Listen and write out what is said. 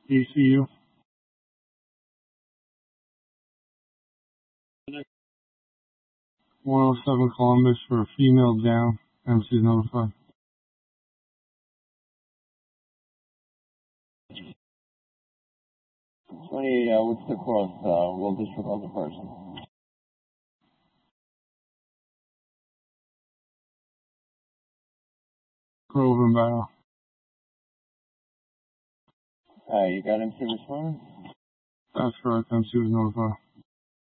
ECU. 107 Columbus for a female down. MC is notified. 28, what's the cross? We'll disregard the person. Grove and Battle. You got MC responding? That's correct. MC was notified.